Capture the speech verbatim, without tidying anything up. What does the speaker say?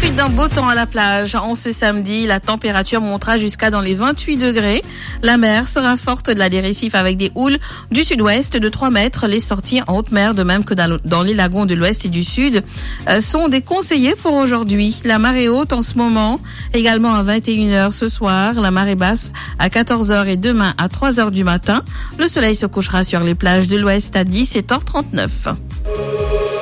suite d'un beau temps à la plage, en ce samedi, la température montera jusqu'à dans les vingt-huit degrés. La mer sera forte de la des récifs avec des houles du sud-ouest de trois mètres. Les sorties en haute mer, de même que dans les lagons de l'ouest et du sud, sont déconseillées pour aujourd'hui. La marée haute en ce moment, également à vingt et une heures ce soir. La marée basse à quatorze heures et demain à trois heures du matin. Le soleil se couchera sur les plages de l'ouest à dix-sept heures trente-neuf.